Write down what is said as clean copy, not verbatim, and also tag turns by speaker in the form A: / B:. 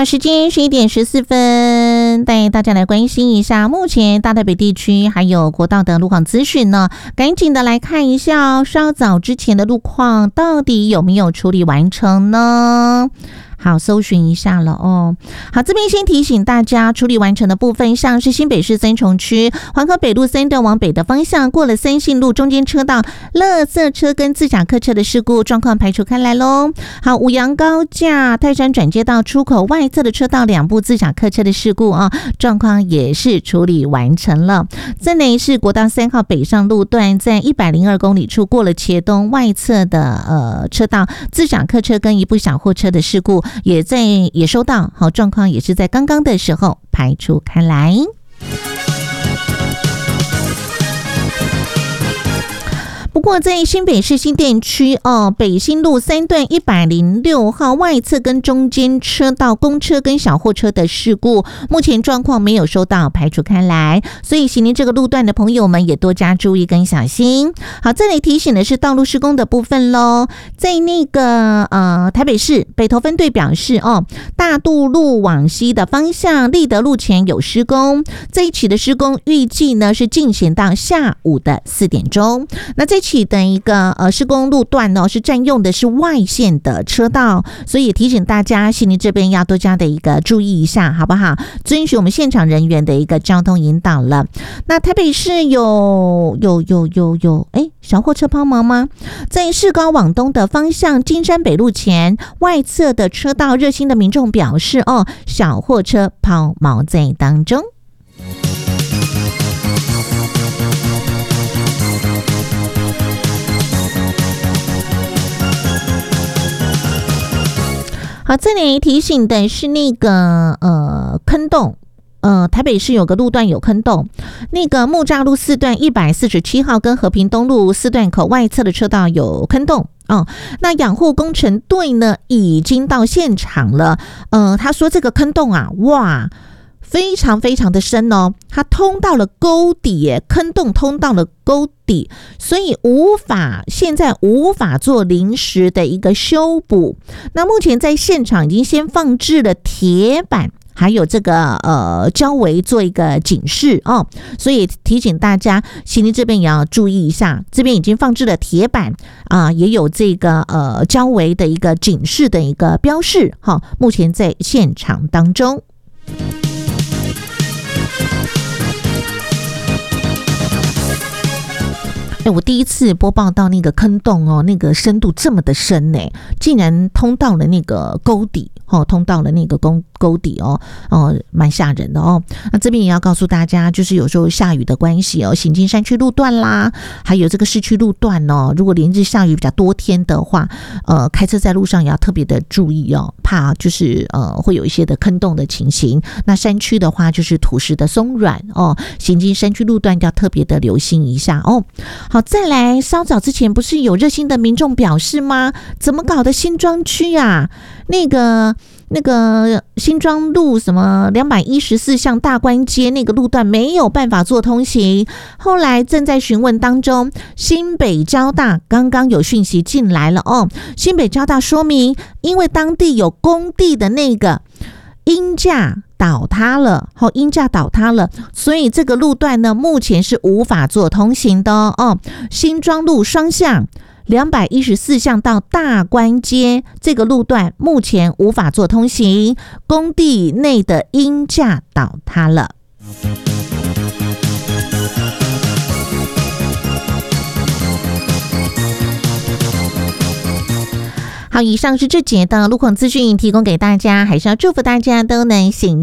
A: 好，时间11:14，带大家来关心一下目前大台北地区还有国道的路况资讯呢。赶紧的来看一下稍早之前的路况到底有没有处理完成呢？好，搜寻一下了哦。好，这边先提醒大家，处理完成的部分像是新北市三重区环河北路3段往北的方向，过了三信路中间车道，垃圾车跟自甲客车的事故状况排除开来咯。好，五杨高架泰山转接道出口外侧的车道两部自甲客车的事故啊，状况也是处理完成了。再来是国道3号北上路段，在102公里处过了茄东外侧的车道，自甲客车跟一部小货车的事故也收到，好，状况也是在刚刚的时候排除开来。不过在新北市新店区北新路3段106号外侧跟中间车道公车跟小货车的事故，目前状况没有收到排除开来，所以行经这个路段的朋友们也多加注意跟小心。好，这里提醒的是道路施工的部分咯，在那个台北市北投分队表示大渡路往西的方向立德路前有施工，这一起的施工预计呢是进行到下午的4点钟。那这起的一个施工路段呢是占用的是外线的车道，所以也提醒大家行经这边要多加的一个注意一下，好不好？遵循我们现场人员的一个交通引导了。那台北市有小货车抛锚吗？在市高往东的方向金山北路前外侧的车道，热心的民众表示小货车抛锚在当中。好，这里提醒的是那个坑洞，台北市有个路段有坑洞，那个木栅路4段147号跟和平东路4段口外侧的车道有坑洞。那养护工程队呢已经到现场了，他说这个坑洞啊，哇，非常非常的深哦，它通到了沟底耶，坑洞通到了沟底，所以现在无法做临时的一个修补。那目前在现场已经先放置了铁板，还有这个交围做一个警示所以提醒大家，行经这边也要注意一下，这边已经放置了铁板也有这个交围的一个警示的一个标示目前在现场当中。我第一次播报到那个坑洞那个深度这么的深竟然通到了那个沟底通到了那个沟底蛮吓人的那这边也要告诉大家，就是有时候下雨的关系行经山区路段啦，还有这个市区路段如果连日下雨比较多天的话，开车在路上也要特别的注意怕就是会有一些的坑洞的情形。那山区的话就是土石的松软行经山区路段要特别的留心一下好，再来，稍早之前不是有热心的民众表示吗？怎么搞的新庄区啊？那个新庄路什么214巷大关街那个路段没有办法做通行，后来正在询问当中，新北交大刚刚有讯息进来了新北交大说明，因为当地有工地的那个鹰架倒塌了，所以这个路段呢目前是无法做通行的新庄路双向214巷到大关街这个路段目前无法做通行，工地内的鹰架倒塌了。好，以上是这节的路况资讯提供给大家，还是要祝福大家都能行